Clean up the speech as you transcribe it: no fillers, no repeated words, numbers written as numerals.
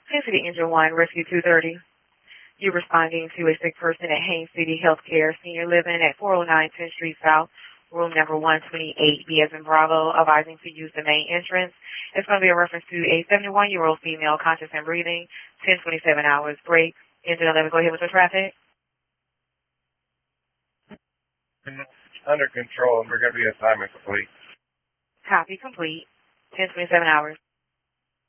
City Engine 1, Rescue 230. You responding to a sick person at Haines City Healthcare Senior Living at 409 10th Street South, room number 128, B as in Bravo, advising to use the main entrance. It's going to be a reference to a 71-year-old female conscious and breathing, 10:27 hours break. Engine 11, go ahead with the traffic. Under control, and we're going to be assignment complete. Copy complete, 10:27 hours.